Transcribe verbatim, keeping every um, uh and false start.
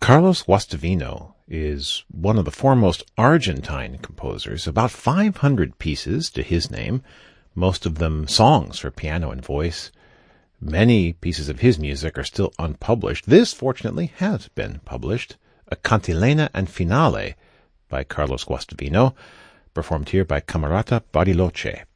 Carlos Guastavino is one of the foremost Argentine composers, about five hundred pieces to his name, most of them songs for piano and voice. Many pieces of his music are still unpublished. This, fortunately, has been published, A Cantilena and Finale by Carlos Guastavino, performed here by Camerata Bariloche.